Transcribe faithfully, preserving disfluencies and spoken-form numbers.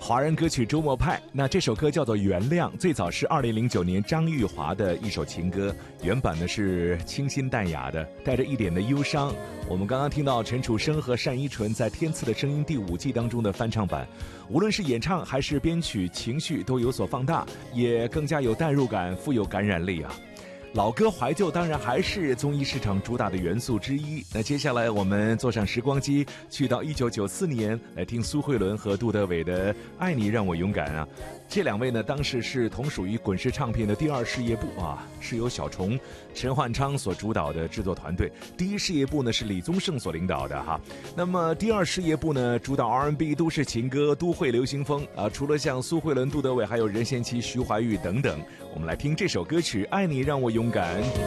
华人歌曲周末派，那这首歌叫做《原谅》，最早是二零零九年张玉华的一首情歌，原版呢是清新淡雅的，带着一点的忧伤。我们刚刚听到陈楚生和单依纯在《天赐的声音》第五季当中的翻唱版，无论是演唱还是编曲，情绪都有所放大，也更加有代入感，富有感染力啊。老歌怀旧当然还是综艺市场主打的元素之一。那接下来我们坐上时光机，去到一九九四年来听苏慧伦和杜德伟的《爱你让我勇敢》啊。这两位呢，当时是同属于滚石唱片的第二事业部啊，是由小虫、陈焕昌所主导的制作团队。第一事业部呢是李宗盛所领导的哈。那么第二事业部呢，主导 R and B、都市情歌、都会流行风啊。除了像苏慧伦、杜德伟，还有任贤齐、徐怀钰等等。我们来听这首歌曲《爱你让我勇敢》。